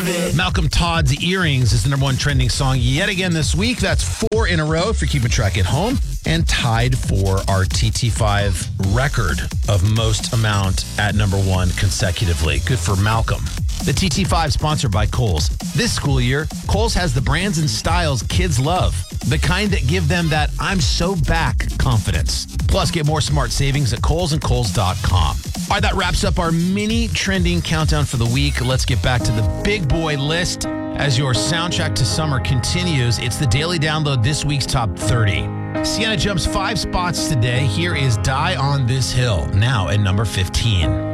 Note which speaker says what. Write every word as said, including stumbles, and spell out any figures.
Speaker 1: of it.
Speaker 2: Malcolm Todd's Earrings is the number one trending song yet again this week. That's four in a row if you're keeping track at home, and tied for our T T five record of most amount at number one consecutively. Good for Malcolm. The T T five sponsored by Kohl's. This school year, Kohl's has the brands and styles kids love. The kind that give them that I'm so back confidence. Plus, get more smart savings at Kohl's and Kohl's dot com. All right, that wraps up our mini trending countdown for the week. Let's get back to the big boy list. As your soundtrack to summer continues, it's the Daily Download this week's top thirty. Sienna jumps five spots today. Here is Die on This Hill, now at number fifteen.